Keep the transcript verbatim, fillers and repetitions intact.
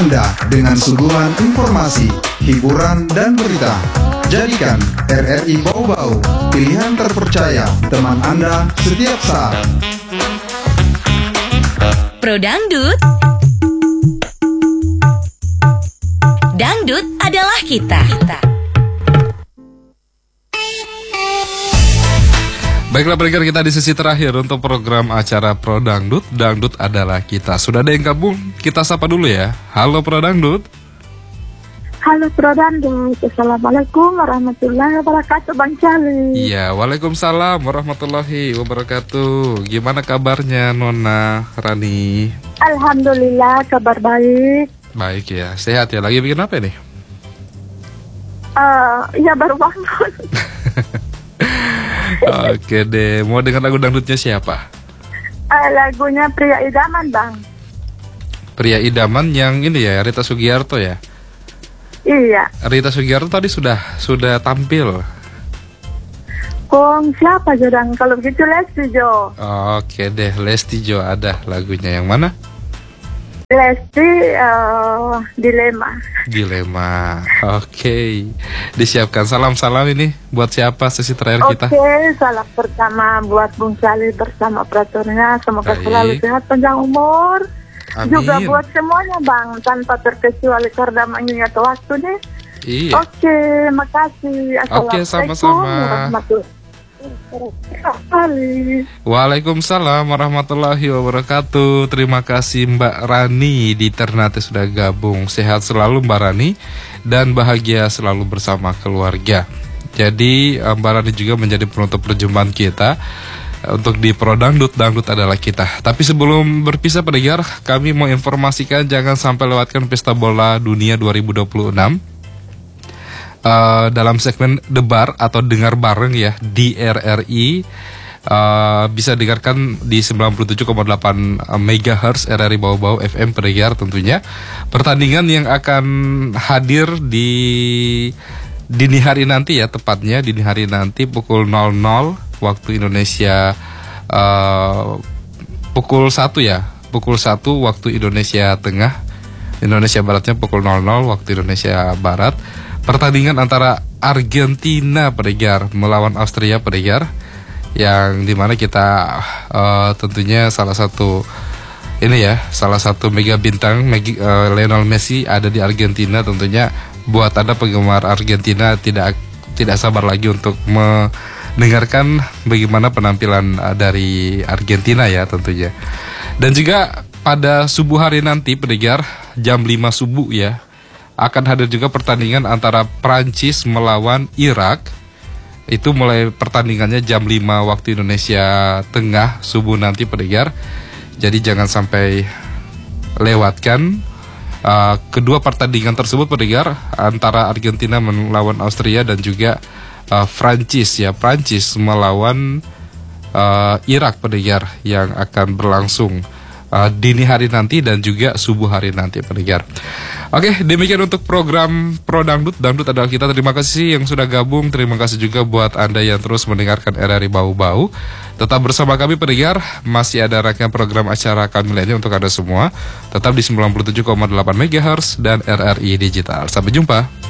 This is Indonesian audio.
Anda dengan suguhan informasi, hiburan, dan berita. Jadikan R R I Bau Bau pilihan terpercaya teman Anda setiap saat. Pro Dangdut. Dangdut adalah kita. Baiklah pendengar, kita di sesi terakhir untuk program acara Pro Dangdut. Dangdut adalah kita. Sudah ada yang gabung? Kita sapa dulu ya. Halo Pro Dangdut. Halo Pro Dangdut. Assalamualaikum warahmatullahi wabarakatuh, Bang Cali. Iya, waalaikumsalam warahmatullahi wabarakatuh. Gimana kabarnya Nona Rani? Alhamdulillah, kabar baik. Baik ya, sehat ya. Lagi bikin apa nih? Uh, ya baru bangun. Oke deh, mau dengar lagu dangdutnya siapa? Uh, lagunya Pria Idaman, Bang. Pria Idaman yang ini ya, Rita Sugiarto ya? Iya. Rita Sugiarto tadi sudah sudah tampil. Kong siapa Jodang? Kalau begitu Lesti Jo. Oke deh, Lesti Jo ada lagunya yang mana? Lesti uh, Dilema. Dilema. Oke. Disiapkan salam-salam ini buat siapa sesi terakhir kita? Oke, salam pertama buat Bung Cali bersama operatornya. Semoga Baik. selalu sehat, panjang umur. Amin. Juga buat semuanya, Bang, tanpa terkecuali karena mengingat waktu nih. Iya. Oke, makasih. Oke, sama-sama. warahmatullahi wabarakatuh. Waalaikumsalam warahmatullahi wabarakatuh. Terima kasih Mbak Rani di Ternate sudah gabung. Sehat selalu Mbak Rani dan bahagia selalu bersama keluarga. Jadi Mbak Rani juga menjadi penutup perjumpaan kita untuk di Pro Dangdut. Dangdut adalah kita. Tapi sebelum berpisah pendengar, kami mau informasikan jangan sampai lewatkan Pesta Bola Dunia dua ribu dua puluh enam. Uh, dalam segmen Debar atau Dengar Bareng ya di R R I, uh, bisa dengarkan di sembilan puluh tujuh koma delapan megahertz R R I Bau Bau F M pendengar tentunya. Pertandingan yang akan hadir di dini hari nanti ya, tepatnya dini hari nanti pukul nol nol waktu Indonesia, uh, pukul satu ya, pukul satu waktu Indonesia Tengah, Indonesia Baratnya pukul nol nol waktu Indonesia Barat. Pertandingan antara Argentina pendengar melawan Austria pendengar, yang dimana kita uh, tentunya salah satu ini ya, salah satu mega bintang Megi, uh, Lionel Messi ada di Argentina. Tentunya buat Anda penggemar Argentina tidak tidak sabar lagi untuk mendengarkan bagaimana penampilan uh, dari Argentina ya tentunya. Dan juga pada subuh hari nanti pendengar jam lima subuh ya, akan hadir juga pertandingan antara Prancis melawan Irak. Itu mulai pertandingannya jam lima waktu Indonesia Tengah subuh nanti pendengar. Jadi jangan sampai lewatkan uh, kedua pertandingan tersebut pendengar, antara Argentina melawan Austria dan juga uh, Prancis ya, Prancis melawan uh, Irak pendengar, yang akan berlangsung Uh, dini hari nanti dan juga subuh hari nanti pendengar. Oke, demikian untuk program Pro Dangdut. Dangdut adalah kita. Terima kasih yang sudah gabung. Terima kasih juga buat Anda yang terus mendengarkan R R I Bau Bau. Tetap bersama kami pendengar. Masih ada rangkaian program acara kami lainnya untuk Anda semua. Tetap di sembilan puluh tujuh koma delapan megahertz dan R R I Digital. Sampai jumpa.